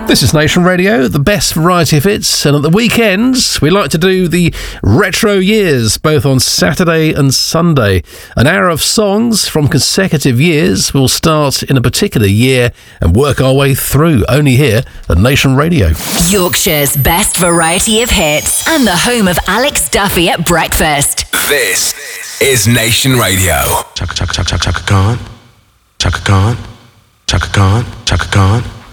This is Nation Radio, the best variety of hits, and at the weekends we like to do the retro years, both on Saturday and Sunday. An hour of songs from consecutive years. We'll start in a particular year and work our way through, only here at Nation Radio. Yorkshire's best variety of hits and the home of Alex Duffy at breakfast. This is Nation Radio. Chaka Khan, Chaka Khan, Chaka Khan, Chaka Khan.